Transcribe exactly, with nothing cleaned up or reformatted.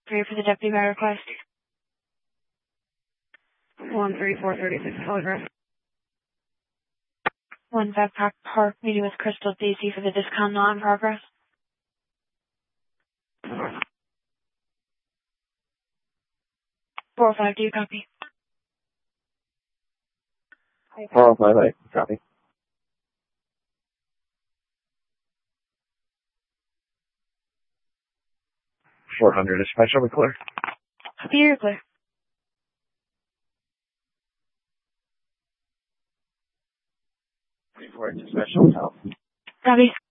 three for the deputy by request. one thirty-four thirty-six, telegraph. one five Park Park, meeting with Crystal D C for the discount not in progress. four oh five, do you copy? four oh five, I copy. four hundred, dispatch, are we clear? Copy, you're clear. twenty-four, dispatch, hotel. Copy.